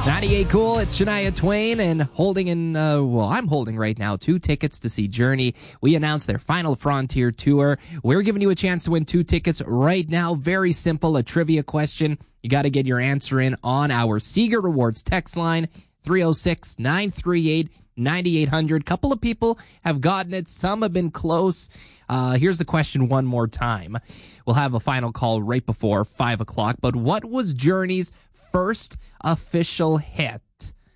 98 Cool, it's Shania Twain, and I'm holding right now 2 tickets to see Journey. We announced their Final Frontier tour. We're giving you a chance to win 2 tickets right now. Very simple, a trivia question. You got to get your answer in on our Seeger Rewards text line, 306-938-9800. Couple of people have gotten it. Some have been close. Here's the question one more time. We'll have a final call right before 5 o'clock. But what was Journey's first official hit?